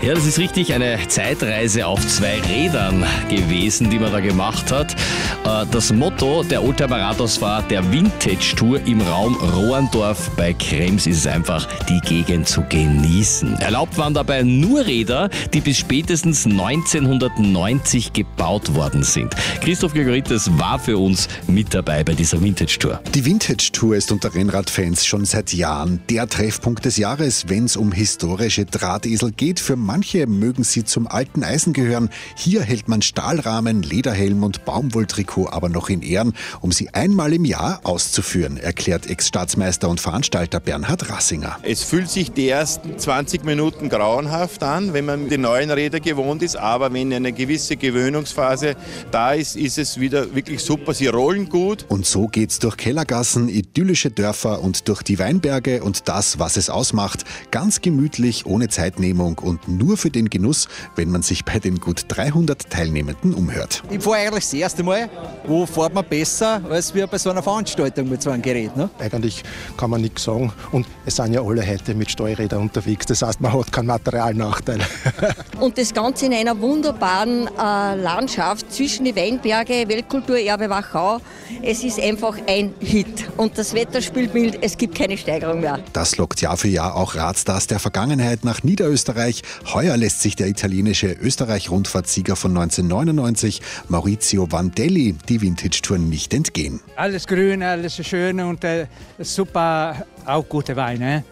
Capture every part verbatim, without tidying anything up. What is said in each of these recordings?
Ja, das ist richtig, eine Zeitreise auf zwei Rädern gewesen, die man da gemacht hat. Das Motto der Oldtimer Radhausfahrt, der Vintage Tour im Raum Rohrendorf bei Krems, ist es einfach, die Gegend zu genießen. Erlaubt waren dabei nur Räder, die bis spätestens neunzehnhundertneunzig gebaut worden sind. Christoph Gregoritis war für uns mit dabei bei dieser Vintage Tour. Die Vintage Tour ist unter Rennradfans schon seit Jahren der Treffpunkt des Jahres, wenn es um historische Drahtesel geht. Für manche mögen sie zum alten Eisen gehören. Hier hält man Stahlrahmen, Lederhelm und Baumwolltrikot aber noch in Ehren, um sie einmal im Jahr auszuführen, erklärt Ex-Staatsmeister und Veranstalter Bernhard Rassinger. Es fühlt sich die ersten zwanzig Minuten grauenhaft an, wenn man die neuen Räder gewohnt ist, aber wenn eine gewisse Gewöhnungsphase da ist, ist es wieder wirklich super. Sie rollen gut. Und so geht's durch Kellergassen, idyllische Dörfer und durch die Weinberge und das, was es ausmacht, ganz gemütlich, ohne Zeitnehmung und nur für den Genuss, wenn man sich bei den gut dreihundert Teilnehmenden umhört. Ich fahre eigentlich das erste Mal. Wo fährt man besser als wir bei so einer Veranstaltung mit so einem Gerät? Ne? Eigentlich kann man nichts sagen und es sind ja alle heute mit Steuerrädern unterwegs. Das heißt, man hat keinen Materialnachteil. Und das Ganze in einer wunderbaren äh, Landschaft zwischen die Weinberge, Weltkulturerbe Wachau. Es ist einfach ein Hit. Und das Wetter spielt mild, es gibt keine Steigerung mehr. Das lockt Jahr für Jahr auch Radstars der Vergangenheit nach Niederösterreich. Heuer lässt sich der italienische Österreich-Rundfahrtsieger von neunzehnhundertneunundneunzig, Maurizio Vandelli, die Vintage-Tour nicht entgehen. Alles grün, alles schön und äh, super, auch gute Weine.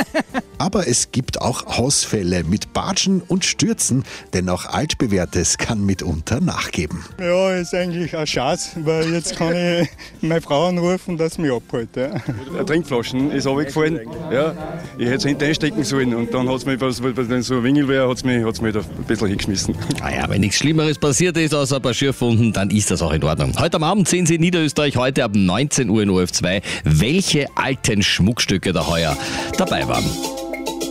Aber es gibt auch Ausfälle mit Batschen und Stürzen, denn auch Altbewährtes kann mitunter nachgeben. Ja, ist eigentlich ein Schatz, weil jetzt kann ich meine Frau anrufen, dass sie mich abholt. Ja. Eine Trinkflaschen ist runtergefallen. Ja, ich hätte es hinten einstecken sollen und dann hat es mich, wenn so ein Wingel wäre, hat es mich, hat's mich da ein bisschen hingeschmissen. Naja, wenn nichts Schlimmeres passiert ist, außer ein paar Schürfwunden, dann ist das auch in Ordnung. Heute am Abend sehen Sie in Niederösterreich, heute ab neunzehn Uhr in O R F zwei, welche alten Schmuckstücke da heuer dabei waren.